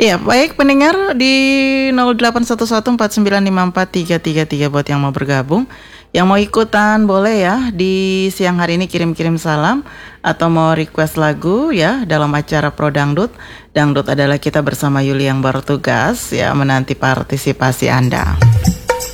Iya, baik pendengar di 0811495433 buat yang mau bergabung. Yang mau ikutan boleh ya di siang hari ini kirim-kirim salam atau mau request lagu ya dalam acara Pro Dangdut. Dangdut adalah kita bersama Yuli yang bertugas ya menanti partisipasi Anda.